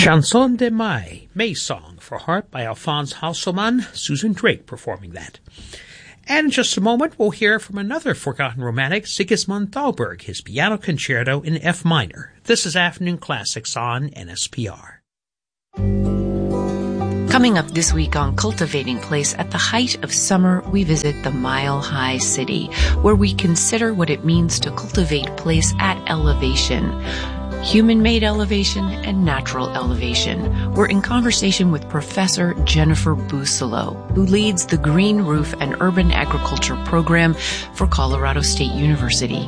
Chanson de Mai, May Song for Harp by Alphonse Hasselmann, Susan Drake performing that. And in just a moment, we'll hear from another forgotten romantic, Sigismund Thalberg, his piano concerto in F minor. This is Afternoon Classics on NSPR. Coming up this week on Cultivating Place, at the height of summer, we visit the Mile High City, where we consider what it means to cultivate place at elevation. Human-made elevation and natural elevation. We're in conversation with Professor Jennifer Busolo, who leads the Green Roof and Urban Agriculture program for Colorado State University.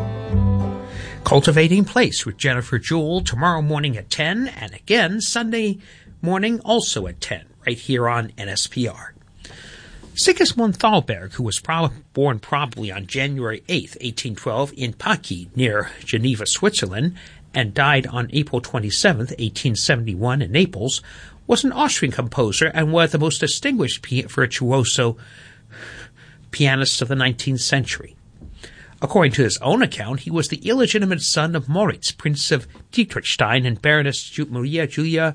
Cultivating Place with Jennifer Jewell tomorrow morning at 10, and again Sunday morning also at 10, right here on NSPR. Sigismund Thalberg, who was born probably on January 8, 1812, in Paki, near Geneva, Switzerland, and died on April 27, 1871 in Naples, was an Austrian composer and one of the most distinguished virtuoso pianists of the 19th century. According to his own account, he was the illegitimate son of Moritz, Prince of Dietrichstein, and Baroness Maria Julia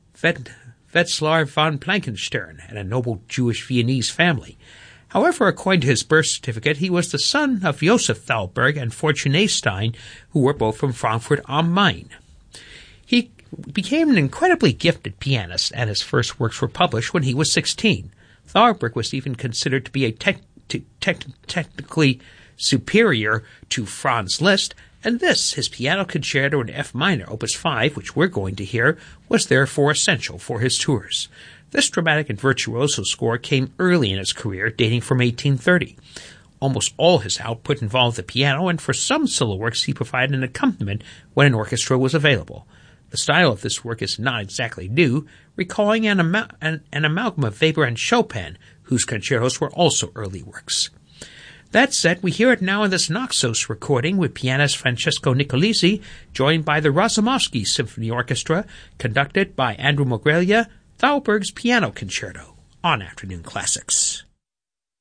Wetzlar von Plankenstern, and a noble Jewish Viennese family. However, according to his birth certificate, he was the son of Josef Thalberg and Fortune Stein, who were both from Frankfurt am Main. He became an incredibly gifted pianist, and his first works were published when he was 16. Thalberg was even considered to be technically superior to Franz Liszt, and this, his piano concerto in F minor, Opus 5, which we're going to hear, was therefore essential for his tours. This dramatic and virtuoso score came early in his career, dating from 1830. Almost all his output involved the piano, and for some solo works he provided an accompaniment when an orchestra was available. The style of this work is not exactly new, recalling an amalgam of Weber and Chopin, whose concertos were also early works. That said, we hear it now in this Naxos recording with pianist Francesco Nicolisi, joined by the Razumovsky Symphony Orchestra, conducted by Andrew Mogrelia, Thalberg's Piano Concerto on Afternoon Classics.